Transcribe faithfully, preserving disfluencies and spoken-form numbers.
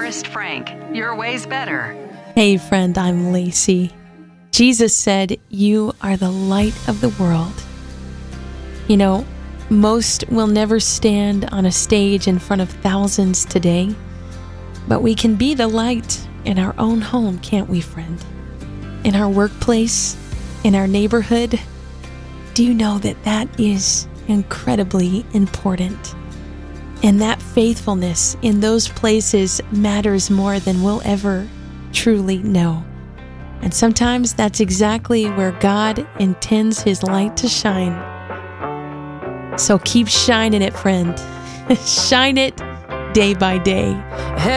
Forrest Frank. Your way's better. Hey friend, I'm Lacey. Jesus said, "You are the light of the world." You know, most will never stand on a stage in front of thousands today, but we can be the light in our own home, can't we, friend? In our workplace, in our neighborhood. Do you know that that is incredibly important? And that faithfulness in those places matters more than we'll ever truly know. And sometimes that's exactly where God intends His light to shine. So keep shining it, friend. Shine it day by day.